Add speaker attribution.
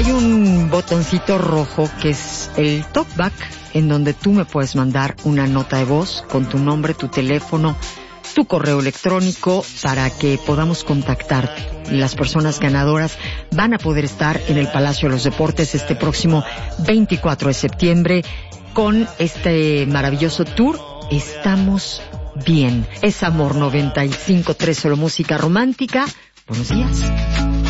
Speaker 1: Hay un botoncito rojo que es el talkback, en donde tú me puedes mandar una nota de voz con tu nombre, tu teléfono, tu correo electrónico para que podamos contactarte. Las personas ganadoras van a poder estar en el Palacio de los Deportes este próximo 24 de septiembre con este maravilloso tour Estamos Bien. Es Amor 95.3, solo música romántica. Buenos días.